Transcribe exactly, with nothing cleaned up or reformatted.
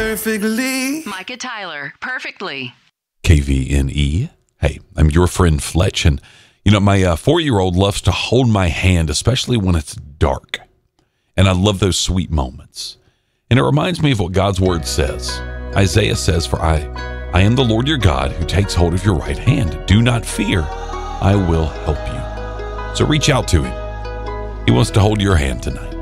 perfectly. Micah Tyler, perfectly. K V N E. Hey, I'm your friend Fletch, and you know, my uh, four-year-old loves to hold my hand, especially when it's dark. And I love those sweet moments. And it reminds me of what God's word says. Isaiah says, "For I, I am the Lord your God who takes hold of your right hand. Do not fear, I will help you." So reach out to him. He wants to hold your hand tonight.